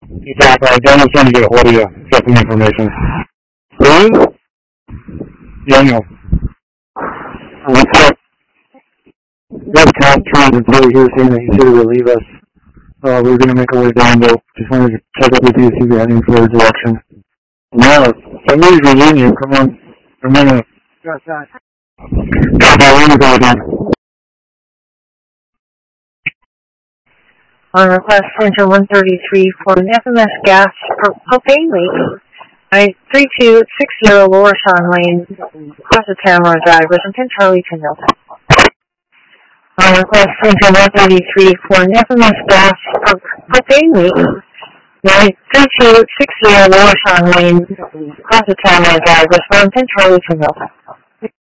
Yeah, Daniel's trying to get a hold of you. Get some information. Who? Daniel. What's up? We have Tom Tran employee here saying that he said he would leave us. We were going to make our way down, though. Just wanted to check up with you, see if you had any further direction. No, somebody's reviewing you. Come on. Come on up. Yes, sir. Where you go again? On request Center 133 for an FMS gas propane leak. 3260 Lower Sean Lane, across the Tamara Drive, Washington, Charlie to Milton. On request Center 133 for an FMS gas propane leak. 3260 Lower Sean Lane, across the Tamara Drive, Washington, Charlie to Milton.